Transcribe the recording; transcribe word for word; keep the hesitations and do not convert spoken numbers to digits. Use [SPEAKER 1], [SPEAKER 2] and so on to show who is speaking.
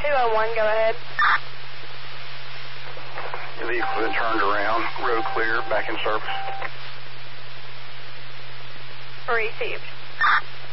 [SPEAKER 1] two oh one, go ahead.
[SPEAKER 2] The vehicle then turned around, road clear, back in service.
[SPEAKER 1] Received.